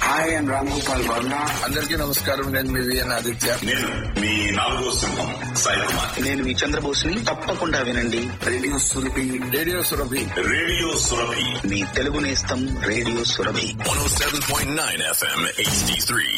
Hi and Ram Gopal Varma. అందరికీ నమస్కారం. నేను మీ విఎన్ ఆదిత్య. నేను మీ 4వ సింహం సాయి కుమార్. నేను మీ చంద్రబోస్ని. తప్పకుండా వినండి radio Surabhi. Radio Surabhi. Radio Surabhi. మీ తెలుగు నేస్తం రేడియో సురభి. 107.9 FM HD3.